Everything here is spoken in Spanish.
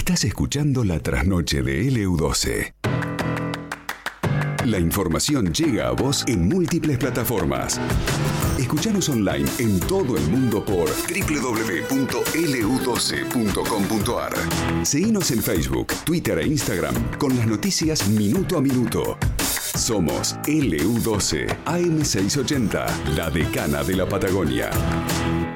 Estás escuchando La Trasnoche de LU12. La información llega a vos en múltiples plataformas. Escuchanos online en todo el mundo por www.lu12.com.ar. Seguinos en Facebook, Twitter e Instagram con las noticias minuto a minuto. Somos LU12, AM680, la decana de la Patagonia.